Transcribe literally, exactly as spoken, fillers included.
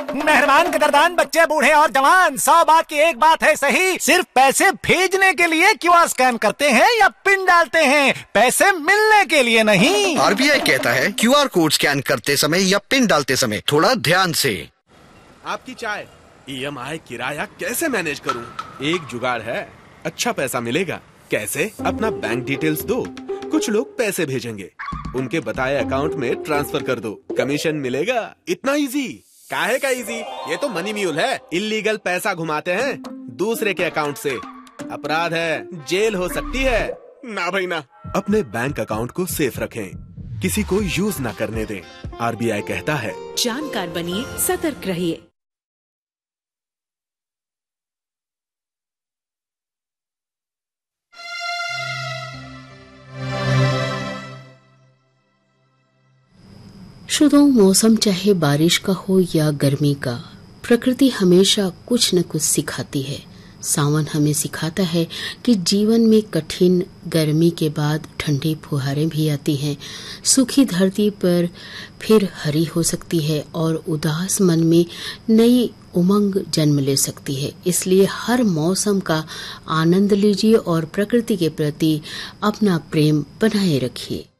मेहरबान कदरदान बच्चे बूढ़े और जवान, सौ बात की एक बात है सही, सिर्फ पैसे भेजने के लिए क्यूआर स्कैन करते हैं या पिन डालते हैं, पैसे मिलने के लिए नहीं। आरबीआई कहता है क्यूआर कोड स्कैन करते समय या पिन डालते समय थोड़ा ध्यान से। आपकी चाय, ईएमआई, किराया कैसे मैनेज करूं? एक जुगाड़ है, अच्छा पैसा मिलेगा। कैसे? अपना बैंक डिटेल्स दो, कुछ लोग पैसे भेजेंगे, उनके बताए अकाउंट में ट्रांसफर कर दो, कमीशन मिलेगा। इतना इजी। काहे का इजी? ये तो मनी म्यूल है, इल्लीगल पैसा घुमाते हैं दूसरे के अकाउंट से, अपराध है, जेल हो सकती है। ना भाई ना। अपने बैंक अकाउंट को सेफ रखें, किसी को यूज ना करने दें। आरबीआई कहता है, जानकार बनिए, सतर्क रहिए। श्रोताओं, मौसम चाहे बारिश का हो या गर्मी का, प्रकृति हमेशा कुछ न कुछ सिखाती है। सावन हमें सिखाता है कि जीवन में कठिन गर्मी के बाद ठंडी फुहारें भी आती हैं। सूखी धरती पर फिर हरी हो सकती है और उदास मन में नई उमंग जन्म ले सकती है। इसलिए हर मौसम का आनंद लीजिए और प्रकृति के प्रति अपना प्रेम बनाए रखिए।